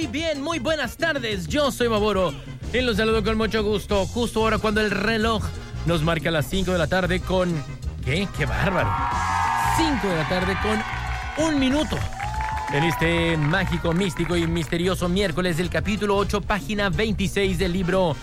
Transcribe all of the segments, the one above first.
Muy bien, muy buenas tardes. Yo soy Baboro y los saludo con mucho gusto. Justo ahora cuando el reloj nos marca las 5 de la tarde con... ¿Qué? ¡Qué bárbaro! 5 de la tarde con 1 minuto. En este mágico, místico y misterioso miércoles del capítulo 8, página 26 del libro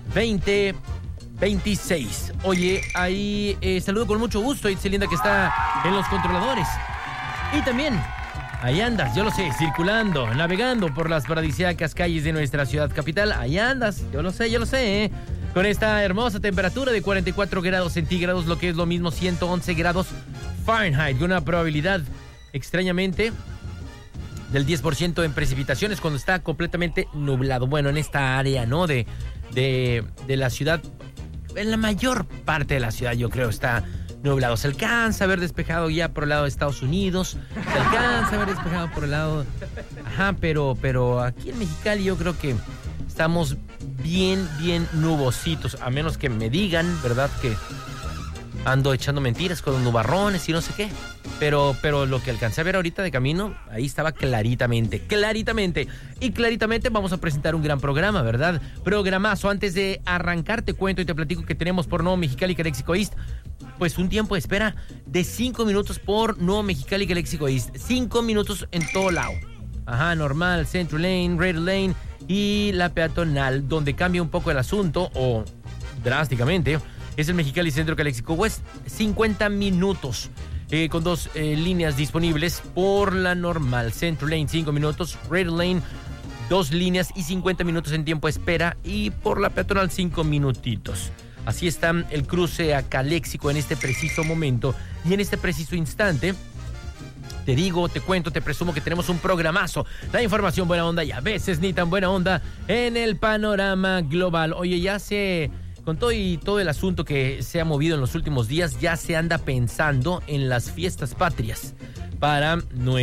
2026. Oye, ahí saludo con mucho gusto a Itzelinda, que está en los controladores. Y también, ahí andas, yo lo sé, circulando, navegando por las paradisíacas calles de nuestra ciudad capital. Ahí andas, yo lo sé, ¿eh? Con esta hermosa temperatura de 44 grados centígrados, lo que es lo mismo 111 grados Fahrenheit, con una probabilidad extrañamente del 10% en precipitaciones cuando está completamente nublado. Bueno, en esta área, ¿no? De la ciudad, en la mayor parte de la ciudad, yo creo, está nublado. Se alcanza a ver despejado ya por el lado de Estados Unidos. Se alcanza a ver despejado por el lado... Ajá, pero aquí en Mexicali yo creo que estamos bien nubositos. A menos que me digan, ¿verdad?, que ando echando mentiras con los nubarrones y no sé qué. Pero lo que alcancé a ver ahorita de camino, ahí estaba claritamente. Y claritamente vamos a presentar un gran programa, ¿verdad? Programazo. Antes de arrancar, te cuento y te platico que tenemos por Nuevo Mexicali, Calexico East, pues un tiempo de espera de 5 minutos por Nuevo Mexicali, Calexico East. 5 minutos en todo lado. Ajá, normal, Central Lane, Red Lane y la peatonal. Donde cambia un poco el asunto, o drásticamente, es el Mexicali Centro Calexico West. 50 minutos. Con 2 líneas disponibles por la normal. Central Lane, 5 minutos. Red Lane, 2 líneas y 50 minutos en tiempo de espera. Y por la peatonal, 5 minutitos. Así está el cruce a Calexico en este preciso momento. Y en este preciso instante, te digo, te cuento, te presumo que tenemos un programazo. La información buena onda y a veces ni tan buena onda en el panorama global. Oye, con todo el asunto que se ha movido en los últimos días, ya se anda pensando en las fiestas patrias para nuestra